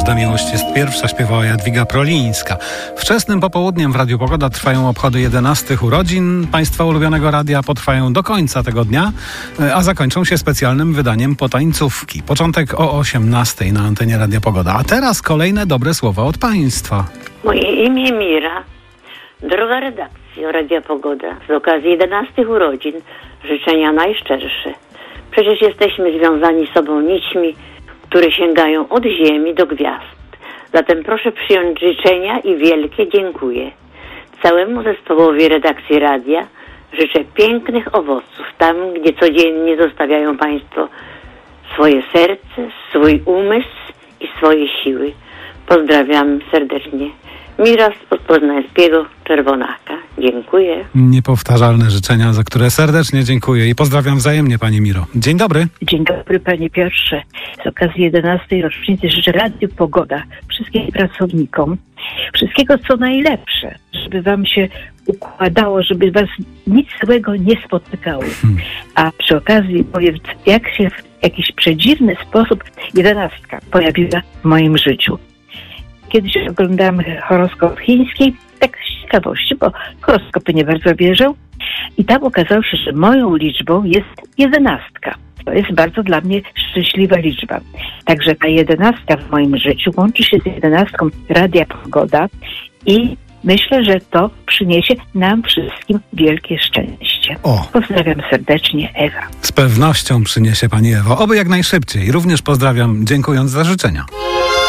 Każda miłość jest pierwsza, śpiewała Jadwiga Prolińska. Wczesnym popołudniem w Radiu Pogoda trwają obchody 11 urodzin Państwa ulubionego radia, potrwają do końca tego dnia, a zakończą się specjalnym wydaniem potańcówki. Początek o 18 na antenie Radia Pogoda. A teraz kolejne dobre słowa od Państwa. Moje imię Mira. Droga redakcja Radia Pogoda, z okazji 11 urodzin życzenia najszczersze. Przecież jesteśmy związani z sobą nićmi, które sięgają od ziemi do gwiazd. Zatem proszę przyjąć życzenia i wielkie dziękuję. Całemu zespołowi redakcji radia życzę pięknych owoców tam, gdzie codziennie zostawiają Państwo swoje serce, swój umysł i swoje siły. Pozdrawiam serdecznie. Mira z poznańskiego Czerwonaka. Dziękuję. Niepowtarzalne życzenia, za które serdecznie dziękuję i pozdrawiam wzajemnie, Pani Miro. Dzień dobry. Dzień dobry, Panie Piotrze. Z okazji 11. rocznicy życzę Radiu Pogoda, wszystkim pracownikom, wszystkiego co najlepsze, żeby Wam się układało, żeby Was nic złego nie spotykało. A przy okazji powiem, jak się w jakiś przedziwny sposób 11 pojawiła w moim życiu. Kiedyś oglądałam horoskop chiński, tak z ciekawości, bo horoskopy nie bardzo wierzę. I tam okazało się, że moją liczbą jest 11. To jest bardzo dla mnie szczęśliwa liczba. Także ta 11 w moim życiu łączy się z 11 Radia Pogoda i myślę, że to przyniesie nam wszystkim wielkie szczęście. Pozdrawiam serdecznie, Ewa. Z pewnością przyniesie Pani Ewo. Oby jak najszybciej. Również pozdrawiam, dziękując za życzenia.